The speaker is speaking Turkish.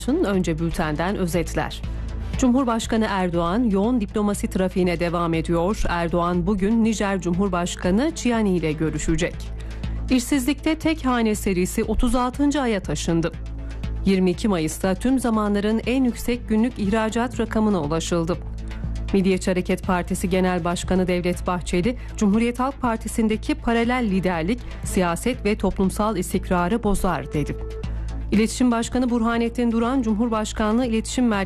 Önce bültenden özetler. Cumhurbaşkanı Erdoğan yoğun diplomasi trafiğine devam ediyor. Erdoğan bugün Nijer Cumhurbaşkanı Ciani ile görüşecek. İşsizlikte tek hane serisi 36. aya taşındı. 22 Mayıs'ta tüm zamanların en yüksek günlük ihracat rakamına ulaşıldı. Milliyetçi Hareket Partisi Genel Başkanı Devlet Bahçeli, Cumhuriyet Halk Partisi'ndeki paralel liderlik, siyaset ve toplumsal istikrarı bozar dedi. İletişim Başkanı Burhanettin Duran, Cumhurbaşkanlığı İletişim Merkezi